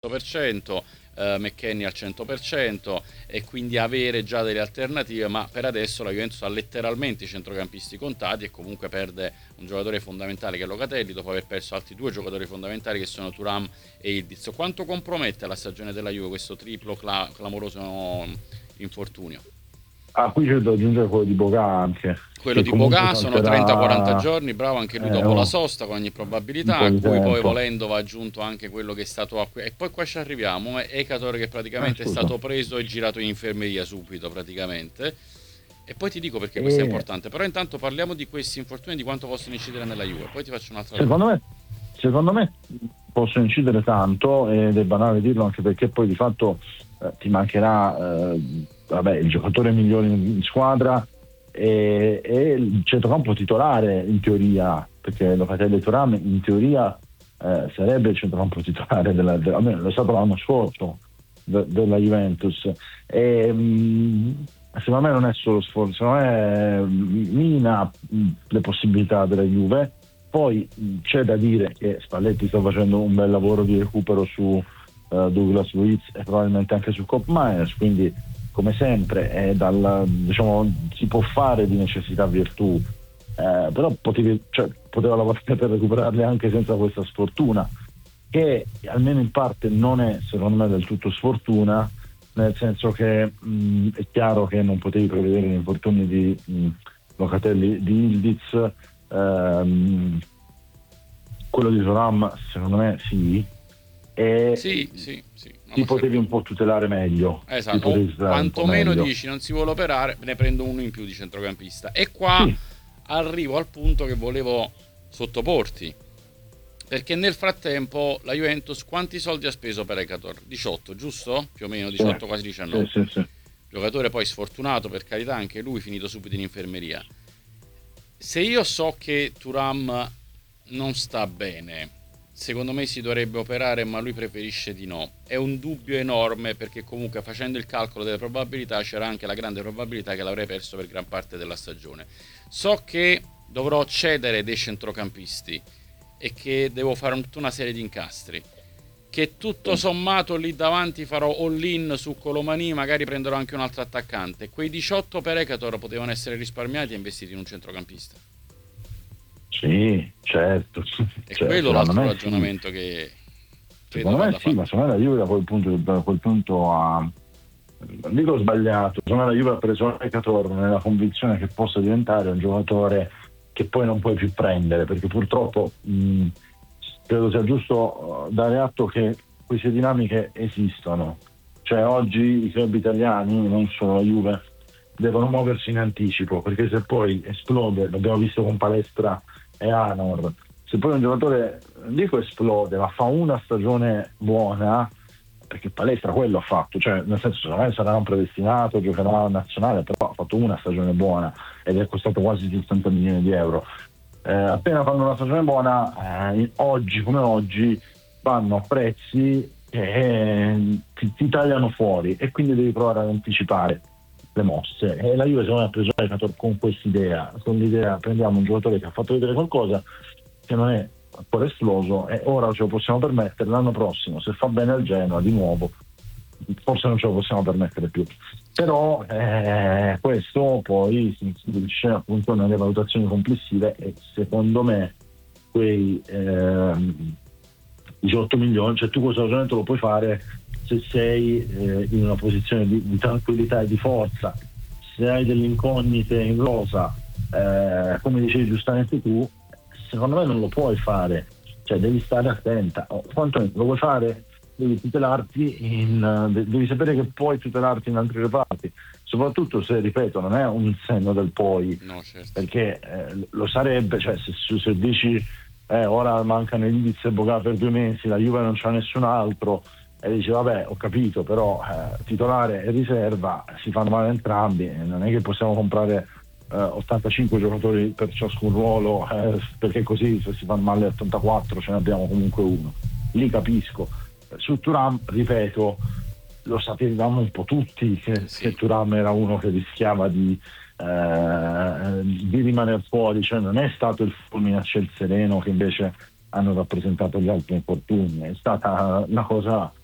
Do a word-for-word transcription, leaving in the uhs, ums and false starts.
per cento, eh, McKennie al cento per cento, e quindi avere già delle alternative. Ma per adesso la Juventus ha letteralmente i centrocampisti contati e comunque perde un giocatore fondamentale che è Locatelli, dopo aver perso altri due giocatori fondamentali che sono Thuram e Ildiz. Quanto compromette la stagione della Juve questo triplo cla- clamoroso infortunio? Ah, qui c'è da aggiungere quello di Boga anche. Quello di Boga sono trenta quaranta giorni, bravo, anche lui eh, dopo oh, la sosta con ogni probabilità, a cui tempo. poi volendo va aggiunto anche quello che è stato acqu- e poi qua ci arriviamo, Ekator che praticamente eh, è stato preso e girato in infermeria subito praticamente, e poi ti dico perché e... questo è importante. Però intanto parliamo di questi infortuni e di quanto possono incidere nella Juve, poi ti faccio un'altra secondo domanda. me, secondo me possono incidere tanto, ed è banale dirlo anche perché poi di fatto eh, ti mancherà eh, vabbè, il giocatore migliore in, in squadra e, e il centrocampo titolare in teoria, perché Locatelli e Thuram in teoria eh, sarebbe il centrocampo titolare della, della, almeno lo è stato l'anno scorso de, della Juventus, e mh, secondo me non è solo sforzo, secondo me mina mh, le possibilità della Juve. Poi mh, c'è da dire che Spalletti sta facendo un bel lavoro di recupero su uh, Douglas Luiz e probabilmente anche su Kopp Meiners, quindi come sempre è dal, diciamo, si può fare di necessità virtù, eh, però potevi, cioè, poteva lavorare per recuperarli anche senza questa sfortuna, che almeno in parte non è secondo me del tutto sfortuna, nel senso che mh, è chiaro che non potevi prevedere gli infortuni di mh, Locatelli, di Ildiz, ehm, quello di Thuram secondo me sì, e Sì, sì, sì. ti potevi un po' tutelare meglio, esatto, o quantomeno dici non si vuole operare, ne prendo uno in più di centrocampista. E qua sì, arrivo al punto che volevo sottoporti, perché nel frattempo la Juventus quanti soldi ha speso per Ekator? diciotto, giusto? Più o meno diciotto, sì, quasi diciannove. sì, sì, sì. Giocatore poi sfortunato, per carità, anche lui finito subito in infermeria. Se io so che Thuram non sta bene, secondo me si dovrebbe operare, ma lui preferisce di no. È un dubbio enorme, perché comunque facendo il calcolo delle probabilità c'era anche la grande probabilità che l'avrei perso per gran parte della stagione. So che dovrò cedere dei centrocampisti e che devo fare tutta una serie di incastri, che tutto sommato lì davanti farò all-in su Colomani, magari prenderò anche un altro attaccante. Quei diciotto per Ekator potevano essere risparmiati e investiti in un centrocampista. Sì, certo. E cioè, quello l'altro ragionamento sì, che secondo me sì, ma secondo me la Juve da quel punto, da quel punto ha, non dico sbagliato, secondo me la Juve ha preso Ekator nella convinzione che possa diventare un giocatore che poi non puoi più prendere, perché purtroppo mh, credo sia giusto dare atto che queste dinamiche esistono. Cioè oggi i club italiani, non solo la Juve, devono muoversi in anticipo, perché se poi esplode, l'abbiamo visto con Palestra e Anor, se poi un giocatore, non dico esplode, ma fa una stagione buona, perché Palestra quello ha fatto, cioè nel senso secondo me sarà un predestinato, giocherà a nazionale, però ha fatto una stagione buona ed è costato quasi settanta milioni di euro. Eh, appena fanno una stagione buona, eh, oggi come oggi vanno a prezzi che ti, ti tagliano fuori, e quindi devi provare ad anticipare le mosse, e la Juve secondo me ha preso Ekator con quest'idea, con l'idea prendiamo un giocatore che ha fatto vedere qualcosa che non è ancora esploso e ora ce lo possiamo permettere, l'anno prossimo se fa bene al Genoa di nuovo forse non ce lo possiamo permettere più, però eh, questo poi si inserisce appunto nelle valutazioni complessive, e secondo me quei eh, diciotto milioni, cioè tu questo ragionamento lo puoi fare se sei eh, in una posizione di, di tranquillità e di forza, se hai delle incognite in rosa, eh, come dicevi giustamente tu, secondo me non lo puoi fare, cioè devi stare attenta, o quanto lo vuoi fare devi tutelarti in, devi sapere che puoi tutelarti in altri reparti, soprattutto se, ripeto, non è un senno del poi, no, certo, perché eh, lo sarebbe, cioè se, se dici eh, ora mancano Ildiz e Boga per due mesi, la Juve non c'ha nessun altro, e dici vabbè ho capito, però eh, titolare e riserva si fanno male entrambi, e non è che possiamo comprare eh, ottantacinque giocatori per ciascun ruolo, eh, perché così se si fanno male ottantaquattro ce ne abbiamo comunque uno, lì capisco. Su Thuram, ripeto, lo sapevamo un po' tutti che, sì. che Thuram era uno che rischiava di, eh, di rimanere fuori, cioè non è stato il fulmine a ciel sereno che invece hanno rappresentato gli altri infortuni, è stata una cosa